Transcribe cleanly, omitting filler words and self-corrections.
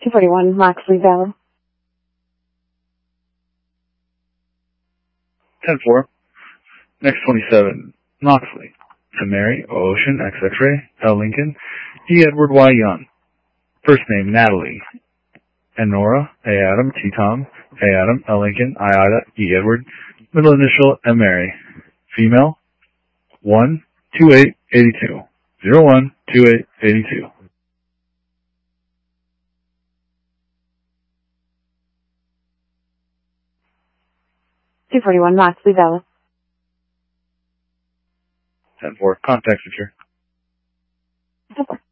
241 Moxley Valley. 10-4. Next 27, Moxley. To Mary, O Ocean, X X-Ray, L Lincoln, E Edward, Y Young. First name, Natalie. N Nora, A Adam, T Tom, A Adam, L Lincoln, I Ida, E Edward. Middle initial, M Mary. Female, 12882. 012882. 241 Moxley Valley. 10-4. Contact feature. 10-4.